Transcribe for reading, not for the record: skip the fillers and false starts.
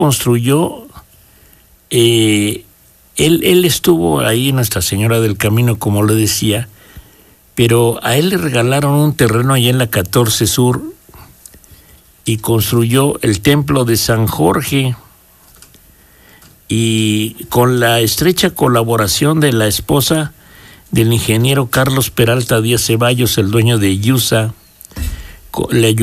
construyó, él estuvo ahí en Nuestra Señora del Camino, como le decía, pero a él le regalaron un terreno allá en la 14 Sur y construyó el templo de San Jorge, y con la estrecha colaboración de la esposa del ingeniero Carlos Peralta Díaz Ceballos, el dueño de IUSA, le ayudó